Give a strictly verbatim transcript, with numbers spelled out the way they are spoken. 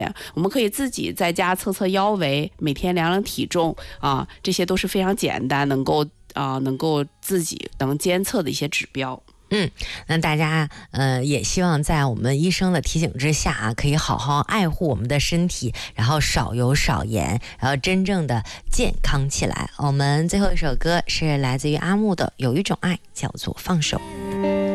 我们可以自己在家测测腰围，每天量量体重啊，这些都是非常简单，能够啊、呃、能够自己能监测的一些指标。 嗯，那大家呃也希望在我们医生的提醒之下啊，可以好好爱护我们的身体，然后少油少盐，然后真正的健康起来。我们最后一首歌是来自于阿木的《有一种爱叫做放手》。